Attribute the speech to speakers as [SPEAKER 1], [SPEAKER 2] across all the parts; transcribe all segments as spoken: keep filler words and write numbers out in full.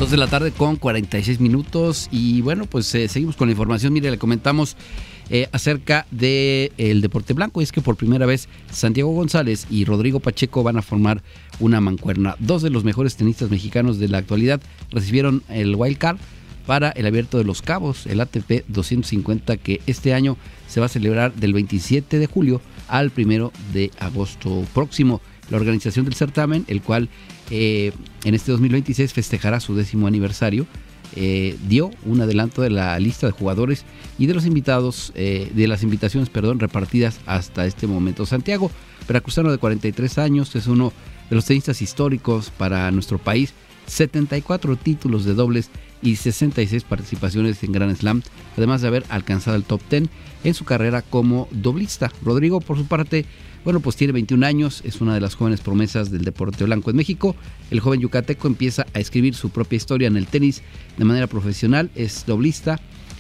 [SPEAKER 1] dos de la tarde con cuarenta y seis minutos y bueno, pues eh, seguimos con la información. Mire, le comentamos eh, acerca del de deporte blanco y es que por primera vez Santiago González y Rodrigo Pacheco van a formar una mancuerna. Dos de los mejores tenistas mexicanos de la actualidad recibieron el wild card para el Abierto de Los Cabos, el A T P doscientos cincuenta, que este año se va a celebrar del veintisiete de julio al primero de agosto próximo. La organización del certamen, el cual eh, en este dos mil veintiséis festejará su décimo aniversario, eh, dio un adelanto de la lista de jugadores y de los invitados, eh, de las invitaciones, perdón, repartidas hasta este momento. Santiago, veracruzano de cuarenta y tres años, es uno de los tenistas históricos para nuestro país, setenta y cuatro títulos de dobles y sesenta y seis participaciones en Grand Slam, además de haber alcanzado el top diez en su carrera como doblista. Rodrigo, por su parte, bueno, pues tiene veintiún años, es una de las jóvenes promesas del deporte blanco en México. El joven yucateco empieza a escribir su propia historia en el tenis de manera profesional, es doblista,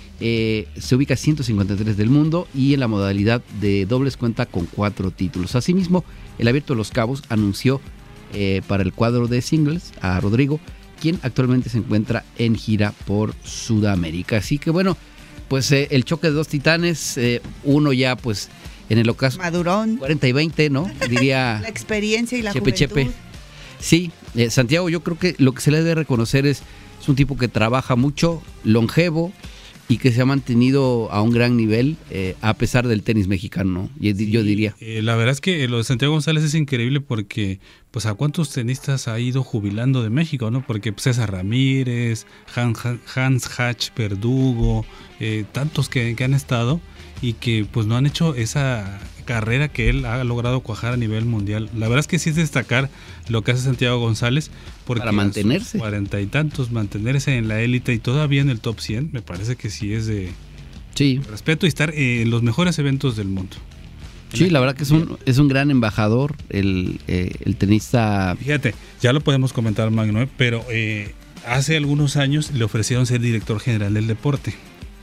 [SPEAKER 1] eh, se ubica ciento cincuenta y tres del mundo y en la modalidad de dobles cuenta con cuatro títulos. Asimismo, el Abierto de Los Cabos anunció eh, para el cuadro de singles a Rodrigo, quien actualmente se encuentra en gira por Sudamérica. Así que bueno, pues eh, el choque de dos titanes, eh, uno ya pues en el ocaso
[SPEAKER 2] madurón,
[SPEAKER 1] cuarenta y veinte, ¿no? Diría
[SPEAKER 2] la experiencia y la
[SPEAKER 1] chepe,
[SPEAKER 2] juventud.
[SPEAKER 1] Chepe. Sí, eh, Santiago, yo creo que lo que se le debe reconocer es, es un tipo que trabaja mucho, longevo y que se ha mantenido a un gran nivel eh, a pesar del tenis mexicano, yo,
[SPEAKER 3] sí,
[SPEAKER 1] yo diría.
[SPEAKER 3] Eh, la verdad es que lo de Santiago González es increíble porque pues a cuántos tenistas ha ido jubilando de México, ¿no? Porque César Ramírez, Hans, Hans Hatch Verdugo, eh, tantos que, que han estado y que pues no han hecho esa carrera que él ha logrado cuajar a nivel mundial. La verdad es que sí es destacar lo que hace Santiago González, porque
[SPEAKER 1] para mantenerse
[SPEAKER 3] cuarenta y tantos, mantenerse en la élite y todavía en el top cien, me parece que sí es de
[SPEAKER 1] sí.
[SPEAKER 3] respeto y estar en los mejores eventos del mundo.
[SPEAKER 1] Sí, la verdad que es un, es un gran embajador el, eh, el tenista.
[SPEAKER 3] Fíjate, ya lo podemos comentar, Magno, pero eh, hace algunos años le ofrecieron ser director general del deporte.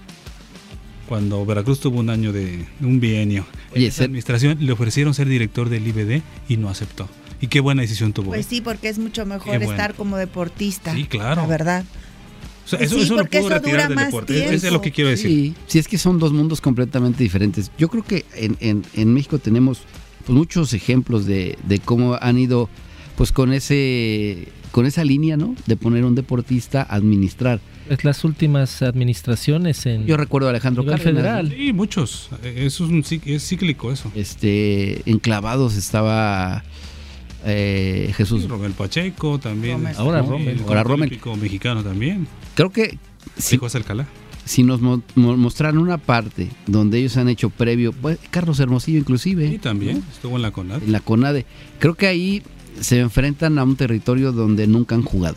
[SPEAKER 3] Cuando Veracruz tuvo un año de un bienio,
[SPEAKER 1] Oye,
[SPEAKER 3] en esa
[SPEAKER 1] ser...
[SPEAKER 3] administración le ofrecieron ser director del I B D y no aceptó. Y qué buena decisión tuvo.
[SPEAKER 2] Pues sí, porque es mucho mejor
[SPEAKER 3] bueno.
[SPEAKER 2] estar como deportista.
[SPEAKER 3] Sí, claro.
[SPEAKER 2] La verdad.
[SPEAKER 3] O sea, eso,
[SPEAKER 2] sí,
[SPEAKER 3] eso lo pudo
[SPEAKER 2] eso
[SPEAKER 3] retirar del
[SPEAKER 2] más
[SPEAKER 3] deporte.
[SPEAKER 2] tiempo.
[SPEAKER 3] Eso es lo que quiero decir.
[SPEAKER 1] Sí, sí, es que son dos mundos completamente diferentes. Yo creo que en, en, en México tenemos pues, muchos ejemplos de, de cómo han ido pues con ese con esa línea, ¿no? De poner a un deportista a administrar.
[SPEAKER 4] Es las últimas administraciones en
[SPEAKER 1] Yo recuerdo a Alejandro
[SPEAKER 4] nivel
[SPEAKER 1] Cárdenas,
[SPEAKER 4] federal.
[SPEAKER 3] Sí, muchos. Eso es, un, es cíclico eso.
[SPEAKER 1] Este, en clavados estaba eh, Jesús.
[SPEAKER 3] Sí, Romel Pacheco también.
[SPEAKER 2] Rommel.
[SPEAKER 4] Ahora
[SPEAKER 3] Sí,
[SPEAKER 4] Rommel.
[SPEAKER 3] el
[SPEAKER 1] Ahora Rommel.
[SPEAKER 3] olímpico mexicano también.
[SPEAKER 1] Creo que
[SPEAKER 3] Sí,
[SPEAKER 1] si,
[SPEAKER 3] José Alcalá.
[SPEAKER 1] si nos mo- mo- mostraran una parte donde ellos han hecho previo, pues, Carlos Hermosillo inclusive.
[SPEAKER 3] Sí, también. Estuvo en la CONADE.
[SPEAKER 1] En la CONADE. Creo que ahí se enfrentan a un territorio donde nunca han jugado.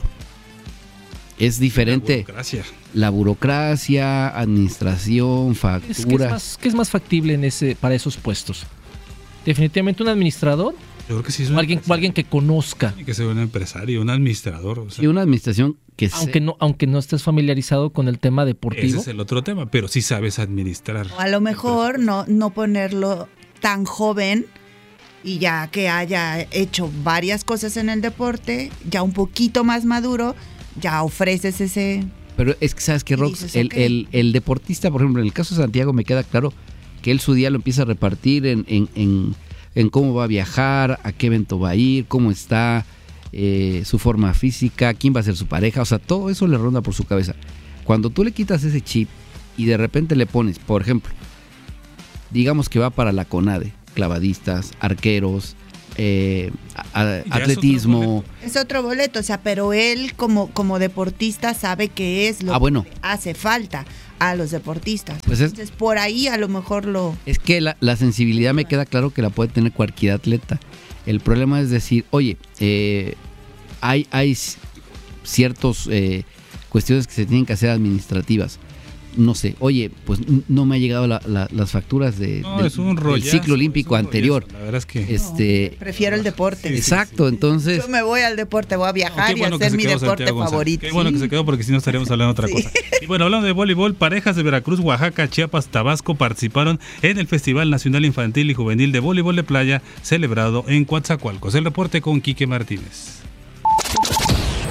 [SPEAKER 1] Es diferente.
[SPEAKER 3] La burocracia.
[SPEAKER 1] La burocracia, administración, factura.
[SPEAKER 4] Es que es más, ¿qué es más factible en ese, para esos puestos? Definitivamente un administrador
[SPEAKER 3] Yo creo que sí es
[SPEAKER 4] o
[SPEAKER 3] un
[SPEAKER 4] alguien, o alguien que conozca,
[SPEAKER 3] que sea un empresario, un administrador. O sea,
[SPEAKER 1] Y una administración que
[SPEAKER 4] aunque
[SPEAKER 1] se-
[SPEAKER 4] no, aunque no estés familiarizado con el tema
[SPEAKER 3] ese
[SPEAKER 4] deportivo.
[SPEAKER 3] es el otro tema, pero sí sabes administrar.
[SPEAKER 2] O a lo mejor no, no ponerlo tan joven y ya que haya hecho varias cosas en el deporte, ya un poquito más maduro, ya ofreces ese...
[SPEAKER 1] Pero es que, ¿sabes qué,
[SPEAKER 2] Y
[SPEAKER 1] Rox?
[SPEAKER 2] dices,
[SPEAKER 1] El,
[SPEAKER 2] ok.
[SPEAKER 1] el, el deportista, por ejemplo, en el caso de Santiago me queda claro que él su día lo empieza a repartir en, en, en, en cómo va a viajar, a qué evento va a ir, cómo está, eh, su forma física, quién va a ser su pareja, o sea, todo eso le ronda por su cabeza. Cuando tú le quitas ese chip y de repente le pones, por ejemplo, digamos que va para la CONADE, clavadistas, arqueros, eh, a- a-
[SPEAKER 3] Ya es otro
[SPEAKER 1] atletismo.
[SPEAKER 3] boleto.
[SPEAKER 2] Es otro boleto, o sea, pero él como, como deportista sabe que es lo
[SPEAKER 1] Ah, bueno.
[SPEAKER 2] que hace falta a los deportistas.
[SPEAKER 1] Pues es-
[SPEAKER 2] Entonces, por ahí a lo mejor lo...
[SPEAKER 1] Es que la, la sensibilidad me queda claro que la puede tener cualquier atleta. El problema es decir, oye, eh, hay, hay ciertas eh, cuestiones que se tienen que hacer administrativas. No sé, oye, pues n- no me ha llegado la- la- las facturas de,
[SPEAKER 3] No,
[SPEAKER 1] del,
[SPEAKER 3] es un
[SPEAKER 1] del
[SPEAKER 3] rollazo,
[SPEAKER 1] ciclo olímpico
[SPEAKER 3] es un
[SPEAKER 1] anterior.
[SPEAKER 3] rollazo. La verdad es que
[SPEAKER 1] Este,
[SPEAKER 2] Prefiero el deporte.
[SPEAKER 3] Sí, sí,
[SPEAKER 1] exacto, entonces,
[SPEAKER 2] Yo me voy al deporte, voy a viajar
[SPEAKER 3] Qué
[SPEAKER 2] y
[SPEAKER 3] bueno que
[SPEAKER 2] hacer
[SPEAKER 3] se
[SPEAKER 2] mi
[SPEAKER 3] quedó
[SPEAKER 2] deporte
[SPEAKER 3] Santiago González.
[SPEAKER 2] favorito.
[SPEAKER 3] Qué bueno que se quedó porque si no estaríamos hablando de otra
[SPEAKER 2] Sí.
[SPEAKER 3] cosa. Y bueno, hablando de voleibol, parejas de Veracruz, Oaxaca, Chiapas, Tabasco participaron en el Festival Nacional Infantil y Juvenil de Voleibol de Playa celebrado en Coatzacoalcos. El reporte con Quique Martínez.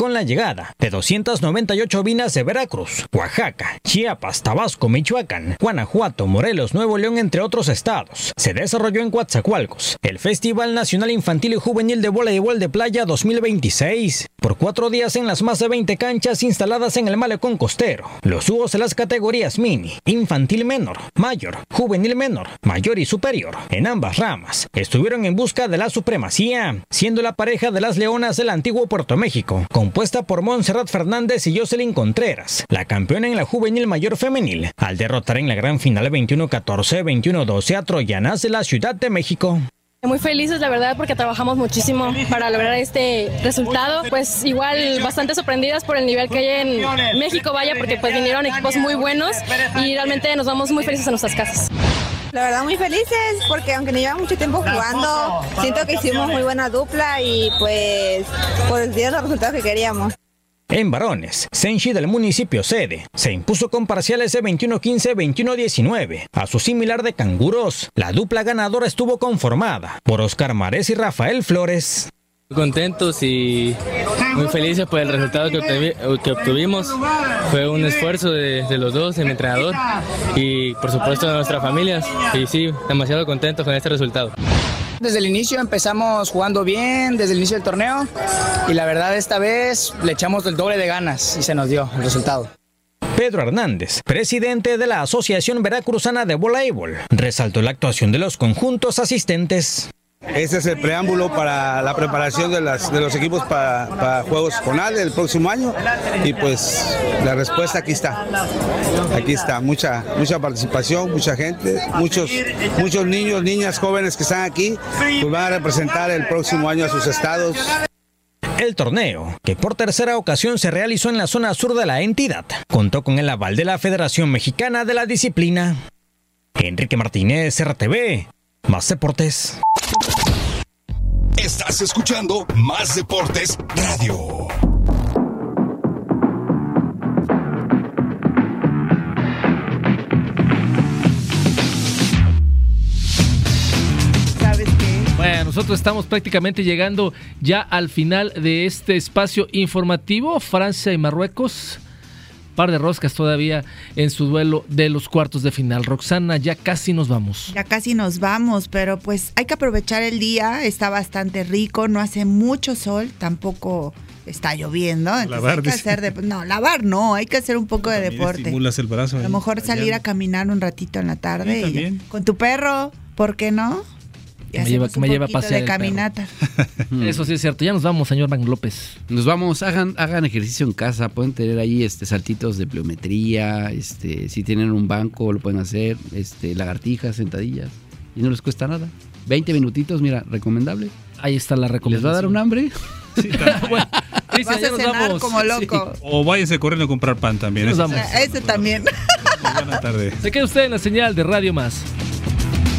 [SPEAKER 5] con la llegada de doscientas noventa y ocho vinas de Veracruz, Oaxaca, Chiapas, Tabasco, Michoacán, Guanajuato, Morelos, Nuevo León, entre otros estados. Se desarrolló en Coatzacoalcos el Festival Nacional Infantil y Juvenil de Voleibol de Playa dos mil veintiséis. Por cuatro días en las más de veinte canchas instaladas en el malecón costero. Los jugos de las categorías mini, infantil menor, mayor, juvenil menor, mayor y superior, en ambas ramas, estuvieron en busca de la supremacía, siendo la pareja de las Leonas del antiguo Puerto México, compuesta por Montserrat Fernández y Jocelyn Contreras, la campeona en la juvenil mayor femenil, al derrotar en la gran final veintiuno catorce, veintiuno doce a Troyanas de la Ciudad de México.
[SPEAKER 6] Muy felices, la verdad, porque trabajamos muchísimo para lograr este resultado. Pues igual bastante sorprendidas por el nivel que hay en México, vaya, porque pues vinieron equipos muy buenos y realmente nos vamos muy felices a nuestras casas.
[SPEAKER 7] La verdad muy felices porque aunque no llevamos mucho tiempo jugando, siento que hicimos muy buena dupla y pues, pues dieron los resultados que queríamos.
[SPEAKER 5] En varones, Senshi del municipio sede se impuso con parciales de veintiuno quince, veintiuno diecinueve a su similar de Canguros. La dupla ganadora estuvo conformada por Oscar Mares y Rafael Flores.
[SPEAKER 8] Contentos y muy felices por el resultado que, obtuvi que obtuvimos. Fue un esfuerzo de, de los dos, de mi entrenador y por supuesto de nuestras familias. Y sí, demasiado contentos con este resultado.
[SPEAKER 9] Desde el inicio empezamos jugando bien, desde el inicio del torneo, y la verdad esta vez le echamos el doble de ganas y se nos dio el resultado.
[SPEAKER 5] Pedro Hernández, presidente de la Asociación Veracruzana de Voleibol, resaltó la actuación de los conjuntos asistentes.
[SPEAKER 10] Este es el preámbulo para la preparación de, las, de los equipos para, para Juegos CONADE del próximo año, y pues la respuesta aquí está, aquí está, mucha, mucha participación, mucha gente, muchos, muchos niños, niñas, jóvenes que están aquí, pues van a representar el próximo año a sus estados.
[SPEAKER 5] El torneo, que por tercera ocasión se realizó en la zona sur de la entidad, contó con el aval de la Federación Mexicana de la Disciplina. Enrique Martínez, R T V, Más Deportes.
[SPEAKER 11] Estás escuchando Más Deportes Radio.
[SPEAKER 2] ¿Sabes qué?
[SPEAKER 4] Bueno, nosotros estamos prácticamente llegando ya al final de este espacio informativo. Francia y Marruecos, par de roscas todavía en su duelo de los cuartos de final. Roxana, ya casi nos vamos.
[SPEAKER 2] Ya casi nos vamos, pero pues hay que aprovechar el día, está bastante rico, no hace mucho sol, tampoco está lloviendo, entonces
[SPEAKER 3] Lavar,
[SPEAKER 2] hay que
[SPEAKER 3] dice.
[SPEAKER 2] hacer de, no, lavar no, hay que hacer un poco de deporte.
[SPEAKER 3] Estimulas el brazo.
[SPEAKER 2] A lo mejor salir a caminar un ratito en la tarde
[SPEAKER 3] Sí,
[SPEAKER 2] y
[SPEAKER 3] también.
[SPEAKER 2] con tu perro, ¿por qué no? Y
[SPEAKER 4] Que me lleva-
[SPEAKER 2] hacemos
[SPEAKER 4] que me
[SPEAKER 2] un
[SPEAKER 4] lleva a
[SPEAKER 2] poquito
[SPEAKER 4] pasear
[SPEAKER 2] de
[SPEAKER 4] el perro.
[SPEAKER 2] caminata.
[SPEAKER 4] Eso sí es cierto. Ya nos vamos, señor Magno López.
[SPEAKER 1] Nos vamos, hagan, hagan ejercicio en casa, pueden tener ahí este saltitos de pliometría, este, si tienen un banco lo pueden hacer, este, lagartijas, sentadillas, y no les cuesta nada. veinte minutitos, mira, recomendable.
[SPEAKER 4] Ahí está la
[SPEAKER 1] ¿Les
[SPEAKER 4] recomendación.
[SPEAKER 1] va a dar un hambre?
[SPEAKER 3] Sí, también.
[SPEAKER 4] Bueno, Cristian,
[SPEAKER 2] Vas
[SPEAKER 4] ya
[SPEAKER 2] a
[SPEAKER 4] nos
[SPEAKER 2] cenar
[SPEAKER 4] vamos.
[SPEAKER 2] como loco.
[SPEAKER 3] O váyanse corriendo a comprar pan también.
[SPEAKER 4] Nos
[SPEAKER 3] eso
[SPEAKER 4] vamos.
[SPEAKER 3] sí.
[SPEAKER 2] Ese también.
[SPEAKER 3] Buena tarde.
[SPEAKER 4] Se queda usted en la señal de Radio Más.